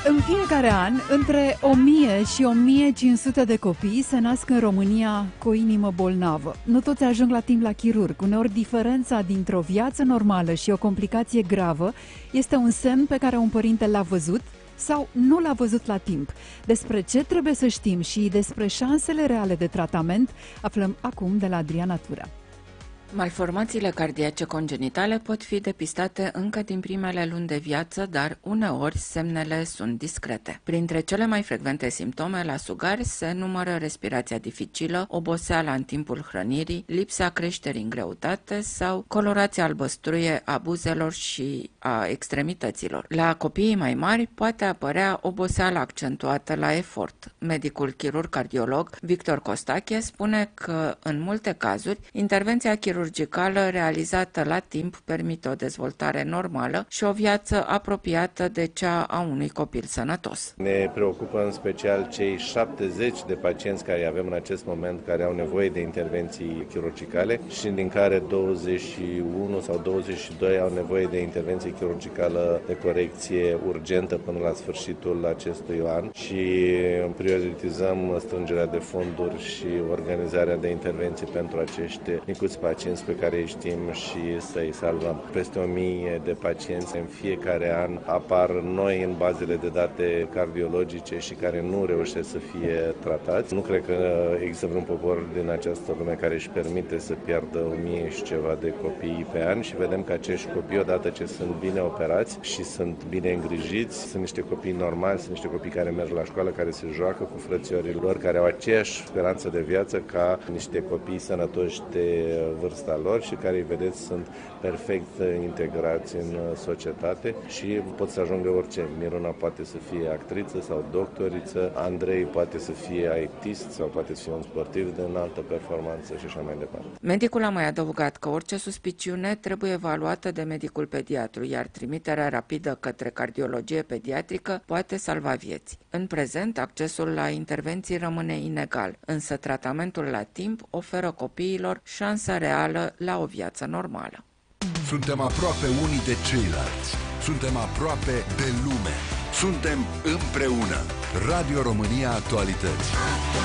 În fiecare an, între 1000 și 1500 de copii se nasc în România cu o inimă bolnavă. Nu toți ajung la timp la chirurg. Uneori diferența dintre o viață normală și o complicație gravă este un semn pe care un părinte l-a văzut sau nu l-a văzut la timp. Despre ce trebuie să știm și despre șansele reale de tratament aflăm acum de la Adriana Tura. Malformațiile cardiace congenitale pot fi depistate încă din primele luni de viață, dar uneori semnele sunt discrete. Printre cele mai frecvente simptome la sugari se numără respirația dificilă, oboseala în timpul hrănirii, lipsa creșterii în greutate sau colorația albăstruie a buzelor și a extremităților. La copiii mai mari poate apărea oboseala accentuată la efort. Medicul chirurg cardiolog Victor Costache spune că în multe cazuri intervenția chirurgicală realizată la timp permite o dezvoltare normală și o viață apropiată de cea a unui copil sănătos. Ne preocupă în special cei 70 de pacienți care avem în acest moment care au nevoie de intervenții chirurgicale și din care 21 sau 22 au nevoie de intervenție chirurgicală de corecție urgentă până la sfârșitul acestui an și prioritizăm strângerea de fonduri și organizarea de intervenții pentru acești micuți pacienți pe care îi știm și să-i salvăm. Peste 1000 de pacienți în fiecare an apar noi în bazele de date cardiologice și care nu reușesc să fie tratați. Nu cred că există vreun popor din această lume care își permite să piardă 1000 și ceva de copii pe an și vedem că acești copii, odată ce sunt bine operați și sunt bine îngrijiți, sunt niște copii normali, sunt niște copii care merg la școală, care se joacă cu frățiorii lor, care au aceeași speranță de viață ca niște copii sănătoși de vârsta lor și care, îi vedeți, sunt perfect integrați în societate și pot să ajungă orice. Miruna poate să fie actriță sau doctoriță, Andrei poate să fie IT-ist sau poate să fie un sportiv de înaltă performanță și așa mai departe. Medicul a mai adăugat că orice suspiciune trebuie evaluată de medicul pediatru, iar trimiterea rapidă către cardiologie pediatrică poate salva vieți. În prezent, accesul la intervenții rămâne inegal, însă tratamentul la timp oferă copiilor șansa reală la o viață normală. Suntem aproape unii de ceilalți. Suntem aproape de lume. Suntem împreună. Radio România Actualități.